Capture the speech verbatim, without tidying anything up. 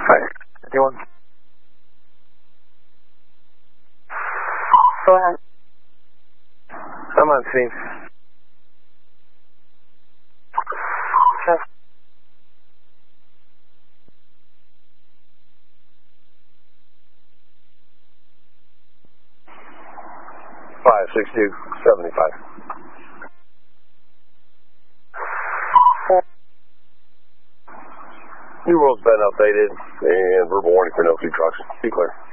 Hi. Anyone? Go ahead. I'm on scene. Okay. Five six two seventy five. New world's been updated and verbal warning for no food trucks. Be clear.